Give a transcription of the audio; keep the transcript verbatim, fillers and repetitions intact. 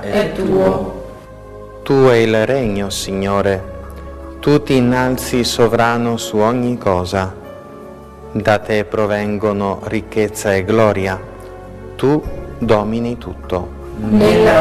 è tuo. Tuo è il regno, Signore. Tu ti innalzi sovrano su ogni cosa. Da te provengono ricchezza e gloria. Tu domini tutto. Nella